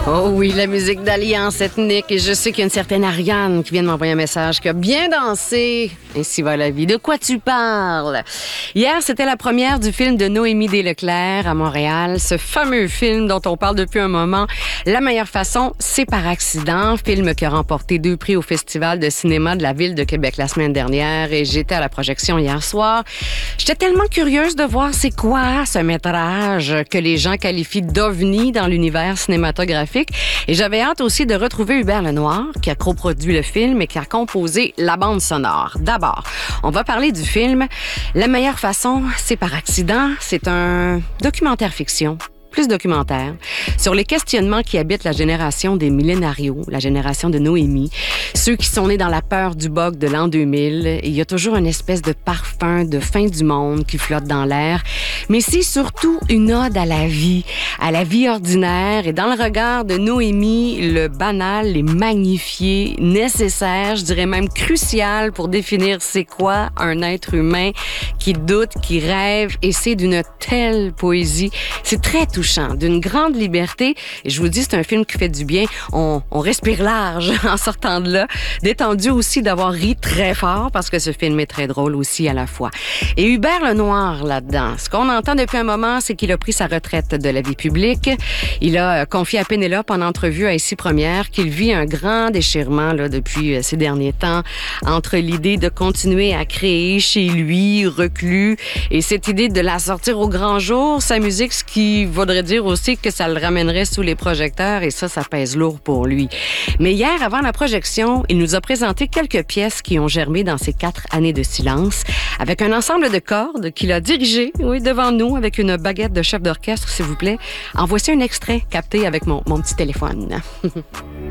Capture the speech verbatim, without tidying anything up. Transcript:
Oh oui, la musique d'Alliance ethnique. Et je sais qu'il y a une certaine Ariane qui vient de m'envoyer un message qui a bien dansé. Ainsi va la vie. De quoi tu parles? Hier, c'était la première du film de Noémie Desleclerc à Montréal. Ce fameux film dont on parle depuis un moment. La meilleure façon, c'est par accident. Film qui a remporté deux prix au Festival de cinéma de la Ville de Québec la semaine dernière. Et j'étais à la projection hier soir. J'étais tellement curieuse de voir c'est quoi ce métrage que les gens qualifient d'ovni dans l'univers cinématographique. Et j'avais hâte aussi de retrouver Hubert Lenoir, qui a coproduit le film et qui a composé la bande sonore. D'abord, on va parler du film. La meilleure façon, c'est par accident. C'est un documentaire fiction. Plus documentaire, sur les questionnements qui habitent la génération des millénarios, la génération de Noémie, ceux qui sont nés dans la peur du bug de l'an deux mille. Et il y a toujours une espèce de parfum de fin du monde qui flotte dans l'air. Mais c'est surtout une ode à la vie, à la vie ordinaire. Et dans le regard de Noémie, le banal est magnifié, nécessaire, je dirais même crucial pour définir c'est quoi un être humain qui doute, qui rêve. Et c'est d'une telle poésie. C'est très touchant, d'une grande liberté. Et je vous dis, c'est un film qui fait du bien. On, on respire large en sortant de là. Détendu aussi d'avoir ri très fort parce que ce film est très drôle aussi à la fois. Et Hubert Lenoir là-dedans, ce qu'on entend depuis un moment, c'est qu'il a pris sa retraite de la vie publique. Il a confié à Pénélope en entrevue à Ici Première qu'il vit un grand déchirement là, depuis ces derniers temps entre l'idée de continuer à créer chez lui, reclus, et cette idée de la sortir au grand jour, sa musique, ce qui vaudrait dire aussi que ça le ramènerait sous les projecteurs et ça, ça pèse lourd pour lui. Mais hier, avant la projection, il nous a présenté quelques pièces qui ont germé dans ces quatre années de silence avec un ensemble de cordes qu'il a dirigé, oui, devant nous avec une baguette de chef d'orchestre, s'il vous plaît. En voici un extrait capté avec mon, mon petit téléphone.